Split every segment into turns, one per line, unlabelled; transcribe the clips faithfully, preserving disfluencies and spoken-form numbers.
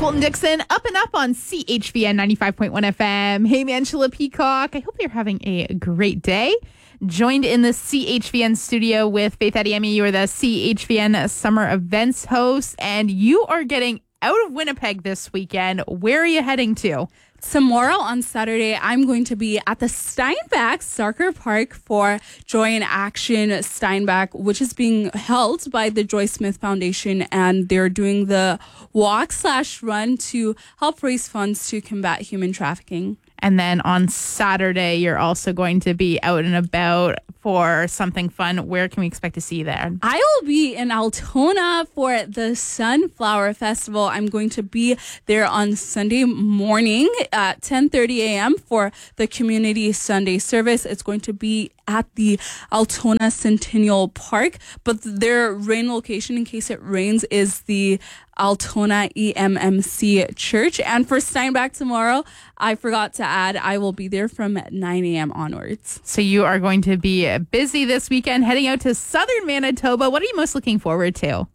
Colton Dixon, up and up on C H V N ninety-five point one F M. Hey, Angela Peacock. I hope you're having a great day. Joined in the C H V N studio with Faith Adeyemi. You are the C H V N summer events host, and you are getting out of Winnipeg this weekend. Where are you heading to?
Tomorrow on Saturday, I'm going to be at the Steinbach Soccer Park for Joy in Action Steinbach, which is being held by the Joy Smith Foundation, and they're doing the walk slash run to help raise funds to combat human trafficking.
And then on Saturday, you're also going to be out and about for something fun. Where can we expect to see you there?
I will be in Altona for the Sunflower Festival. I'm going to be there on Sunday morning at ten thirty a.m. for the Community Sunday service. It's going to be at the Altona Centennial Park, but their rain location, in case it rains, is the Altona E M M C Church. And for Steinbach tomorrow, I forgot to add, I will be there from nine a.m. onwards.
So you are going to be busy this weekend, heading out to southern Manitoba. What are you most looking forward to?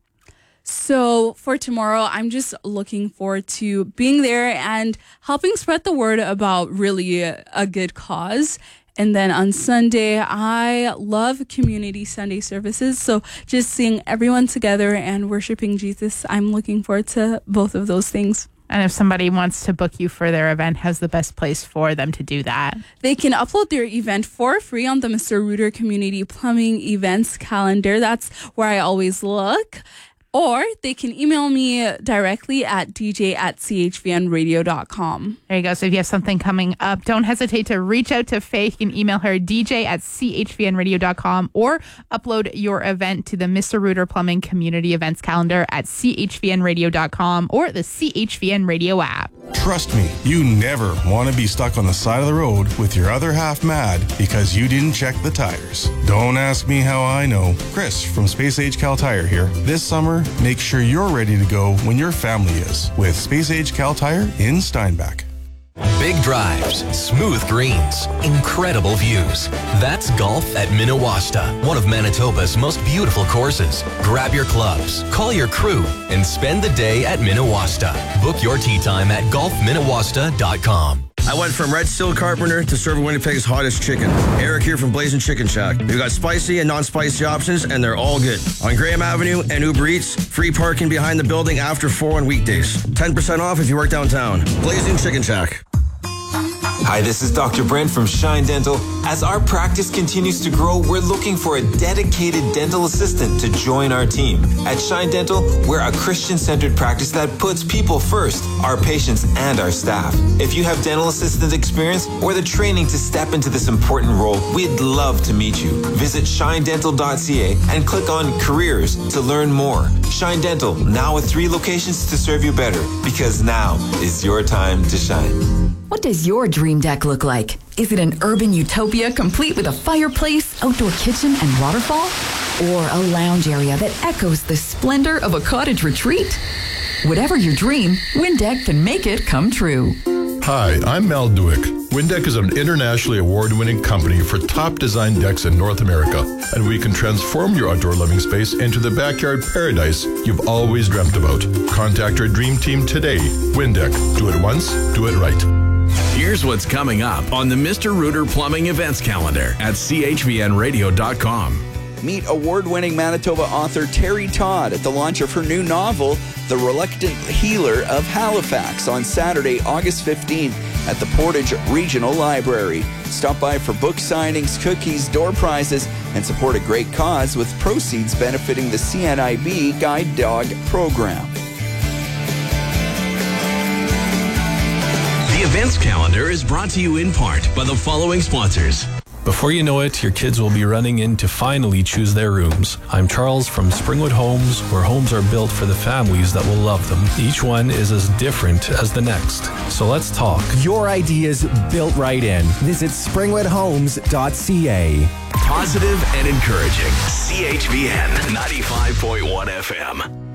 So for tomorrow, I'm just looking forward to being there and helping spread the word about really a good cause. And then on Sunday, I love Community Sunday services. So just seeing everyone together and worshiping Jesus, I'm looking forward to both of those things.
And if somebody wants to book you for their event, how's the best place for them to do that?
They can upload their event for free on the Mister Rooter Community Plumbing Events calendar. That's where I always look. Or they can email me directly at d j at c h v n radio dot com.
There you go. So if you have something coming up, don't hesitate to reach out to Faith. You can email her d j at c h v n radio dot com or upload your event to the Mister Rooter Plumbing Community Events calendar at c h v n radio dot com or the C H V N Radio app.
Trust me, you never want to be stuck on the side of the road with your other half mad because you didn't check the tires. Don't ask me how I know. Chris from Space Age Cal Tire here. This summer, make sure you're ready to go when your family is with Space Age Cal Tire in Steinbach.
Big drives, smooth greens, incredible views. That's golf at Minnewasta, one of Manitoba's most beautiful courses. Grab your clubs, call your crew, and spend the day at Minnewasta. Book your tee time at golf minnewasta dot com.
I went from red steel carpenter to serving Winnipeg's hottest chicken. Eric here from Blazing Chicken Shack. We've got spicy and non-spicy options, and they're all good. On Graham Avenue and Uber Eats, free parking behind the building after four on weekdays. ten percent off if you work downtown. Blazing Chicken Shack.
Hi, this is Doctor Brent from Shine Dental. As our practice continues to grow, we're looking for a dedicated dental assistant to join our team. At Shine Dental, we're a Christian-centered practice that puts people first, our patients and our staff. If you have dental assistant experience or the training to step into this important role, we'd love to meet you. Visit shine dental dot c a and click on Careers to learn more. Shine Dental, now with three locations to serve you better, because now is your time to shine.
What does your dream deck look like? Is it an urban utopia complete with a fireplace, outdoor kitchen, and waterfall? Or a lounge area that echoes the splendor of a cottage retreat? Whatever your dream, Windeck can make it come true.
Hi, I'm Mal Duick. Windeck is an internationally award-winning company for top design decks in North America, and we can transform your outdoor living space into the backyard paradise you've always dreamt about. Contact our dream team today. Windeck. Do it once, do it right.
Here's what's coming up on the Mister Rooter Plumbing Events calendar at c h v n radio dot com.
Meet award-winning Manitoba author Terry Todd at the launch of her new novel, The Reluctant Healer of Halifax, on Saturday, August fifteenth at the Portage Regional Library. Stop by for book signings, cookies, door prizes, and support a great cause with proceeds benefiting the C N I B Guide Dog Program.
The events calendar is brought to you in part by the following sponsors.
Before you know it, your kids will be running in to finally choose their rooms. I'm Charles from Springwood Homes, where homes are built for the families that will love them. Each one is as different as the next. So let's talk.
Your ideas built right in. Visit springwood homes dot c a.
Positive and encouraging. C H V N ninety-five point one F M.